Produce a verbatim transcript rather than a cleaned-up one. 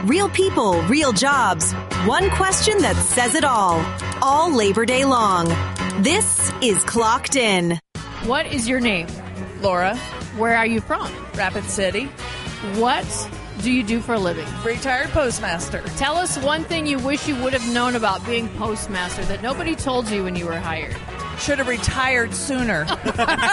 Real people, real jobs. One question that says it all. All Labor Day long. This is Clocked In. What is your name? Laura. Where are you from? Rapid City. What do you do for a living? Retired postmaster. Tell us one thing you wish you would have known about being postmaster that nobody told you when you were hired. Should have retired sooner.